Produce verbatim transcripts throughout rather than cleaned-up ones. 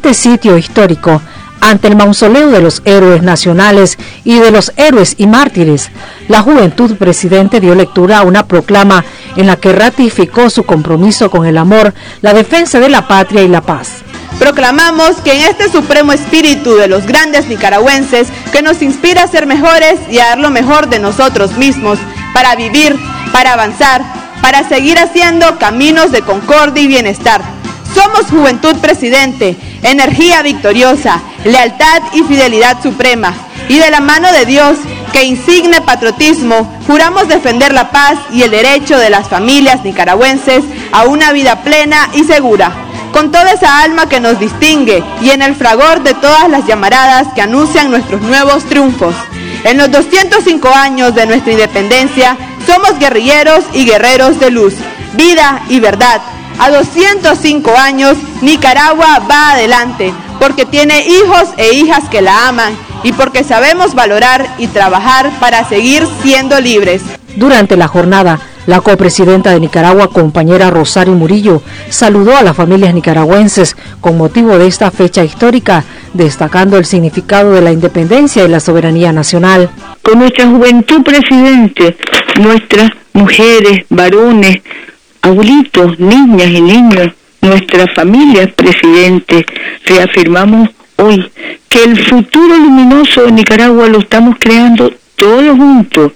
este sitio histórico, ante el mausoleo de los héroes nacionales y de los héroes y mártires, la Juventud Presidente dio lectura a una proclama en la que ratificó su compromiso con el amor, la defensa de la patria y la paz. Proclamamos que en este supremo espíritu de los grandes nicaragüenses, que nos inspira a ser mejores y a dar lo mejor de nosotros mismos, para vivir, para avanzar, para seguir haciendo caminos de concordia y bienestar. Somos Juventud Presidente, energía victoriosa, lealtad y fidelidad suprema, y de la mano de Dios, que insigne patriotismo, juramos defender la paz y el derecho de las familias nicaragüenses a una vida plena y segura, con toda esa alma que nos distingue y en el fragor de todas las llamaradas que anuncian nuestros nuevos triunfos. En los doscientos cinco años de nuestra independencia, somos guerrilleros y guerreros de luz, vida y verdad. A doscientos cinco años, Nicaragua va adelante, porque tiene hijos e hijas que la aman y porque sabemos valorar y trabajar para seguir siendo libres. Durante la jornada, la copresidenta de Nicaragua, compañera Rosario Murillo, saludó a las familias nicaragüenses con motivo de esta fecha histórica, destacando el significado de la independencia y la soberanía nacional. Con nuestra Juventud Presidente, nuestras mujeres, varones, abuelitos, niñas y niños, nuestras familias Presidente, reafirmamos hoy que el futuro luminoso de Nicaragua lo estamos creando todos juntos,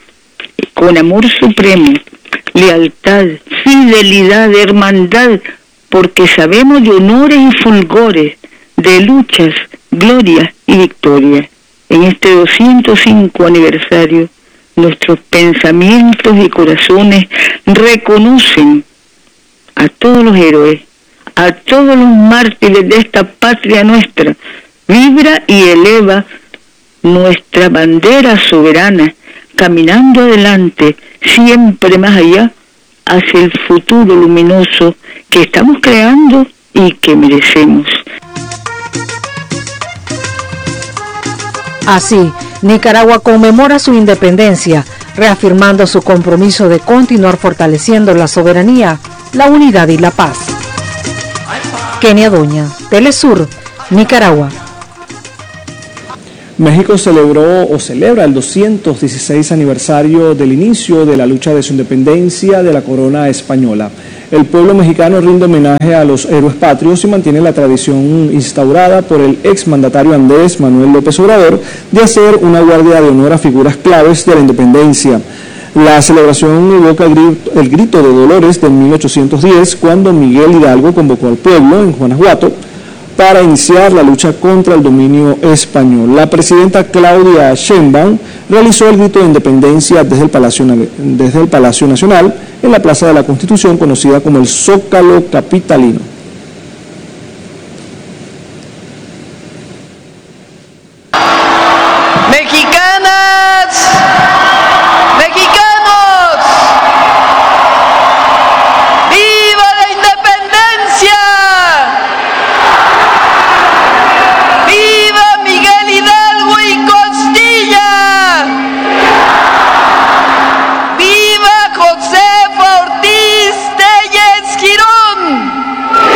con amor supremo, lealtad, fidelidad, hermandad, porque sabemos de honores y fulgores, de luchas, glorias y victorias. En este doscientos cinco aniversario, nuestros pensamientos y corazones reconocen a todos los héroes, a todos los mártires de esta patria nuestra. Vibra y eleva nuestra bandera soberana, caminando adelante, siempre más allá, hacia el futuro luminoso que estamos creando y que merecemos. Así, Nicaragua conmemora su independencia, reafirmando su compromiso de continuar fortaleciendo la soberanía, la unidad y la paz. Kenia Doña, Telesur, Nicaragua. México celebró o celebra el doscientos dieciséis aniversario del inicio de la lucha de su independencia de la corona española. El pueblo mexicano rinde homenaje a los héroes patrios y mantiene la tradición instaurada por el exmandatario Andrés Manuel López Obrador de hacer una guardia de honor a figuras claves de la independencia. La celebración evoca el grito de Dolores de mil ochocientos diez, cuando Miguel Hidalgo convocó al pueblo en Guanajuato para iniciar la lucha contra el dominio español. La presidenta Claudia Sheinbaum realizó el grito de independencia desde el Palacio, desde el Palacio Nacional en la Plaza de la Constitución, conocida como el Zócalo capitalino. Mexicanas, mexicanos, ¡viva la independencia! ¡Viva Miguel Hidalgo y Costilla! ¡Viva Josefa Ortiz Tellez Girón!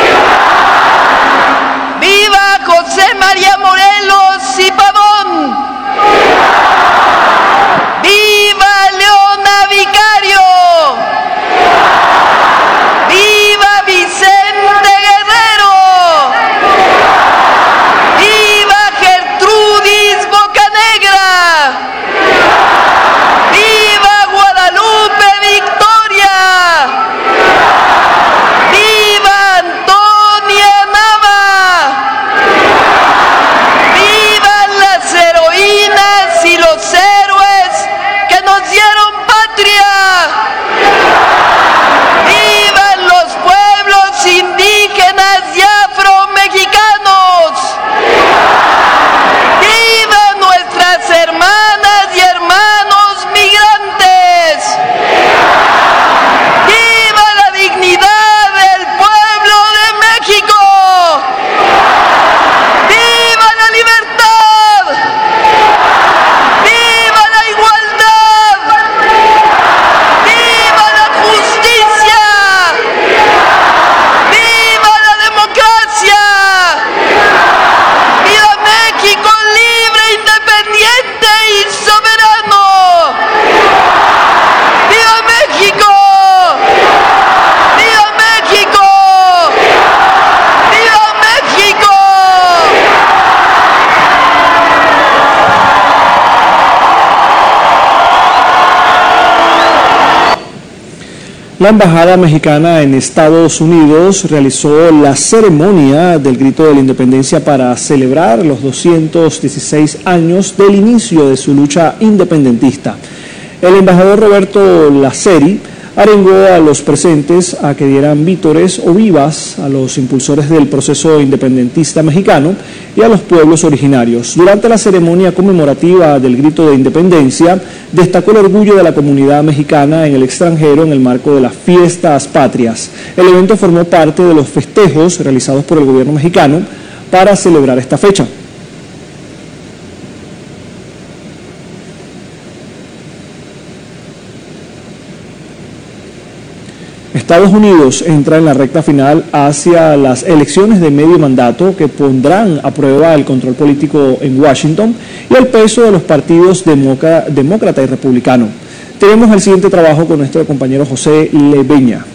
La Embajada Mexicana en Estados Unidos realizó la ceremonia del Grito de la Independencia para celebrar los doscientos dieciséis años del inicio de su lucha independentista. El embajador Roberto Laceri arengó a los presentes a que dieran vítores o vivas a los impulsores del proceso independentista mexicano y a los pueblos originarios. Durante la ceremonia conmemorativa del Grito de Independencia, destacó el orgullo de la comunidad mexicana en el extranjero en el marco de las fiestas patrias. El evento formó parte de los festejos realizados por el gobierno mexicano para celebrar esta fecha. Estados Unidos entra en la recta final hacia las elecciones de medio mandato que pondrán a prueba el control político en Washington y el peso de los partidos demócrata y republicano. Tenemos el siguiente trabajo con nuestro compañero José Leveña.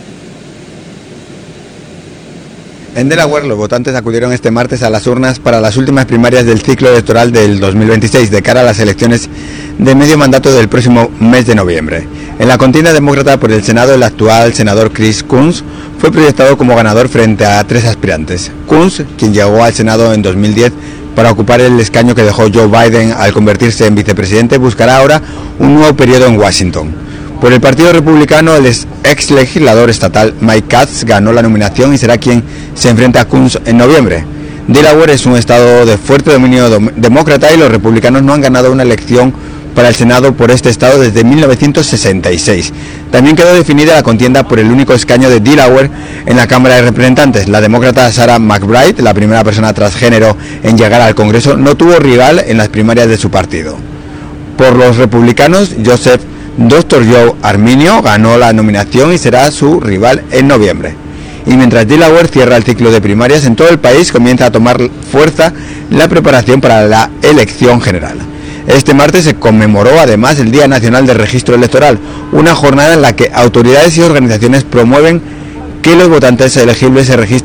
En Delaware, los votantes acudieron este martes a las urnas para las últimas primarias del ciclo electoral del dos mil veintiséis, de cara a las elecciones de medio mandato del próximo mes de noviembre. En la contienda demócrata por el Senado, el actual senador Chris Coons fue proyectado como ganador frente a tres aspirantes. Coons, quien llegó al Senado en dos mil diez para ocupar el escaño que dejó Joe Biden al convertirse en vicepresidente, buscará ahora un nuevo periodo en Washington. Por el Partido Republicano, el ex legislador estatal Mike Katz ganó la nominación y será quien se enfrenta a Coons en noviembre. Delaware es un estado de fuerte dominio demócrata y los republicanos no han ganado una elección para el Senado por este estado desde mil novecientos sesenta y seis. También quedó definida la contienda por el único escaño de Delaware en la Cámara de Representantes. La demócrata Sarah McBride, la primera persona transgénero en llegar al Congreso, no tuvo rival en las primarias de su partido. Por los republicanos, Joseph doctor Joe Arminio ganó la nominación y será su rival en noviembre. Y mientras Delaware cierra el ciclo de primarias, en todo el país comienza a tomar fuerza la preparación para la elección general. Este martes se conmemoró además el Día Nacional del Registro Electoral, una jornada en la que autoridades y organizaciones promueven que los votantes elegibles se registren